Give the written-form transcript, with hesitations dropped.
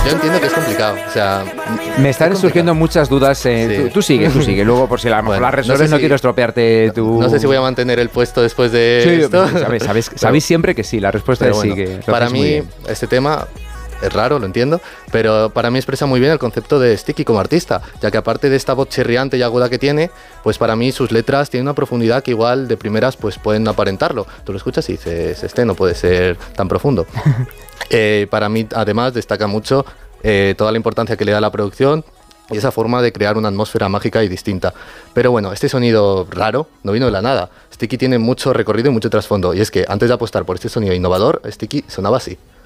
Yo entiendo que es complicado, o sea... Me están surgiendo muchas dudas. Sí. Tú sigue, luego por si a lo mejor las resuelves, no quiero estropearte tu... No sé si voy a mantener el puesto después de esto. Sabéis siempre que sí, la respuesta es sí. Para mí, este tema... Es raro, lo entiendo, pero para mí expresa muy bien el concepto de Sticky como artista, ya que aparte de esta voz chirriante y aguda que tiene, pues para mí sus letras tienen una profundidad que igual de primeras pues pueden aparentarlo. Tú lo escuchas y dices, no puede ser tan profundo. Para mí, además, destaca mucho toda la importancia que le da la producción y esa forma de crear una atmósfera mágica y distinta. Pero bueno, este sonido raro no vino de la nada. Sticky tiene mucho recorrido y mucho trasfondo, y es que antes de apostar por este sonido innovador, Sticky sonaba así.